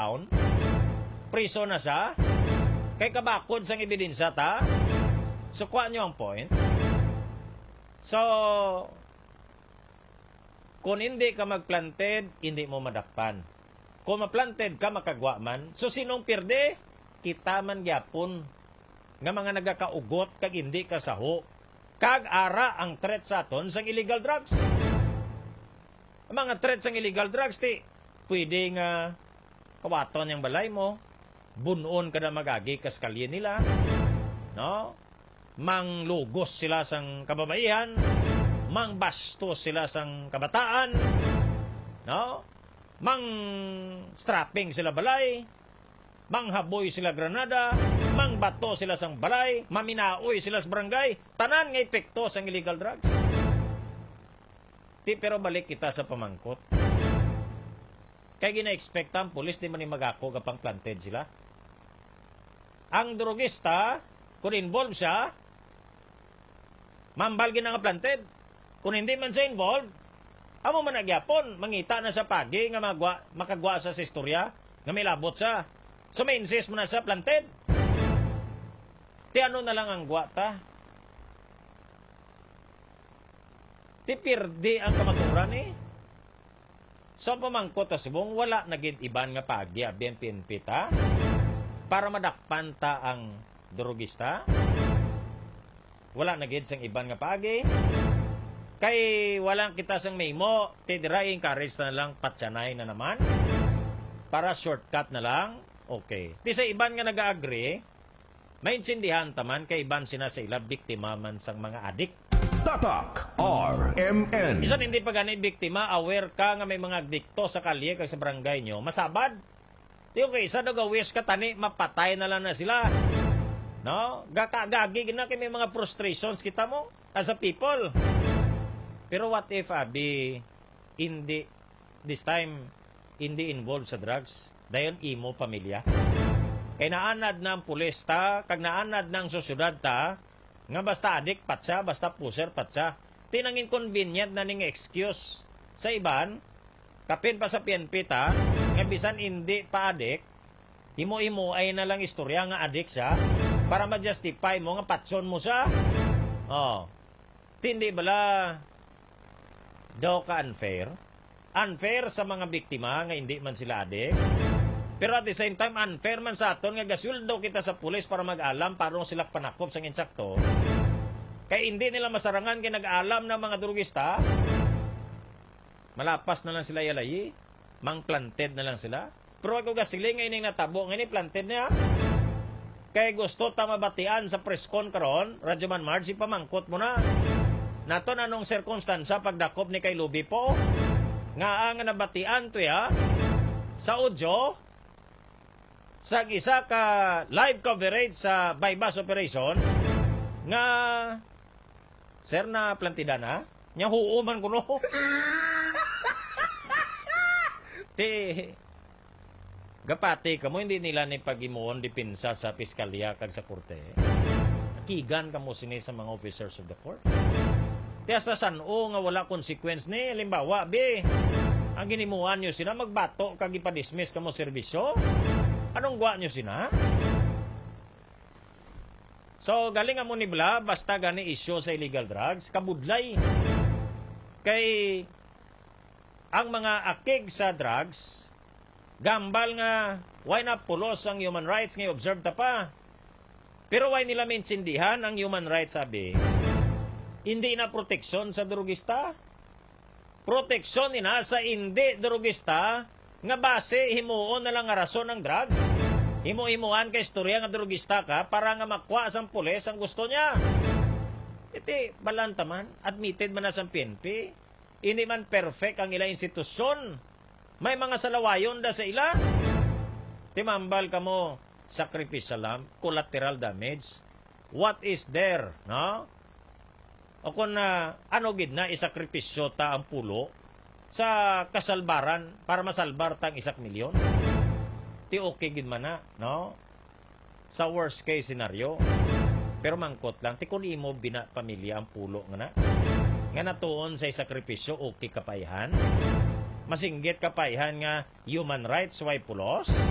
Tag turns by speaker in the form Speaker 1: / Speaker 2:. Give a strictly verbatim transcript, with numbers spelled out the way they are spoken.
Speaker 1: taon. Priso na siya. Kay kabakod sang ebidensya ta. So, kuha nyo ang point. So, kung hindi ka magplanted, hindi mo madakpan. Kung maplanted ka, makagwa man. So, sinong pirde? Kita man gyapon nga mga nagakaugot kag hindi kasaho. Kag ara ang threat sa aton sang illegal drugs. Ang mga threat sang illegal drugs, ti, pwede nga kawaton yung balay mo, bunon ka na magagi kas kalye nila, no? Manglugos sila sang kababaihan, mangbastos sila sang kabataan, no? Mang strapping sila balay, manghaboy sila granada, mangbato sila sang balay, maminaoy sila sa barangay, tanan nga epekto sang illegal drugs. Ti, pero balik kita sa pamangkot. Kaya gina-expect ang pulis, di man ni magako kapang planted sila. Ang drogista, kung involved siya, mambal gina nga planted. Kung hindi man siya involved, amo man nagyapon, mangita na sa pagi nga magwa, makagwa sa istorya, nga may labot sa. So may insist mo na sa planted. Ti ano na lang ang gwata? Ti pirdi ang kamaturan eh. So pamangkot ta subong, wala naging iban nga pagi, abyan pinpita, para madakpan ta ang drogista. Wala naging sang iban nga pagi. Kay walang kita sang memo, ti dira encourage na lang patsanay na naman. Para shortcut na lang. Okay. Di sa iban nga nag-agree, maintindihan taman kay iban sina sa ila biktima man sang mga adik.
Speaker 2: Tatak R M N.
Speaker 1: Isan hindi pa gani biktima, aware ka nga may mga adikto sa kalye kag sa barangay nyo, masabad. Di okay, isa daw gawis ka tani, mapatay na lang na sila. No? Gakagagi na kay may mga frustrations kita mo as a people. Pero what if, Abi, hindi, this time, hindi involved sa drugs? Dayon imo pamilya. Kay naanad na ang pulis ta, kag naanad na ang sosyudad ta, nga basta adik patsa, basta puser patsa. Tinangin convenient na ning excuse. Sa iban, kapin pa sa P N P ta, nga bisan hindi pa adik, imo-imo ay na lang istorya nga adik siya, para ma-justify mo nga patson mo siya. Oh. Tindi bala daw ka unfair? Unfair sa mga biktima nga hindi man sila adik. Pero at the same time, unfair man sa aton nga gasuldo kita sa pulis para mag-alam paano sila panakop sa insakto. Kaya hindi nila masarangan kaya nag-alam ng mga drugista. Malapas na lang sila yalayi. Mang planted na lang sila. Pero ako gasiling ngayon yung natabo, ngayon planted niya. Kaya gusto ta mabatian sa preskon karon, Radyoman Marge, pamangkot mo na. Nato na nung sirkunstansya pagdakop ni kay Lubi po. Nga ang nabatian to ya, sa audio, sa isa ka live coverage sa bypass operation, nga, sir na plantida na, nya huuman ko no. Ti, gapati ka mo, hindi nila ni pag-imuon dipinsa sa piskalya kag sa korte. Kigan ka mo sini sa mga officers of the court. Kaya sa sano nga wala consequence ni, halimbawa, be, ang ginimuhan nyo sila, magbato kag ipadismiss ka mo serbisyo. Anong gwa nyo sina? So, galing nga mo ni Bla, basta gani issue sa illegal drugs, kabudlay. Kay, ang mga akig sa drugs, gambal nga, why na pulos ang human rights nga observe ta pa. Pero why nila maintindihan ang human rights, sabi? Hindi na proteksyon sa drugista. Proteksyon ina sa hindi drugista nga base himuon na lang nga rason ng drugs. Himu-himuan ka istorya nga drugista ka para nga makwa sang pulis ang gusto niya. Iti, balanta man, admitted man na sa P N P. Hindi man perfect ang ila institusyon. May mga salawayon da sa ila. Timambal ka mo, sacrificial lamb, collateral damage. What is there, no? O kung na, ano gid na, isakripisyo ta ang pulo sa kasalbaran para masalbar tang isak milyon. Ti okay gid man na, no? Sa worst case scenario. Pero mangkot lang, ti kun imo bina pamilya ang pulo nga na. Nga natuon sa isakripisyo, okay kapayhan. Masinggit kapayhan nga human rights, why pulos?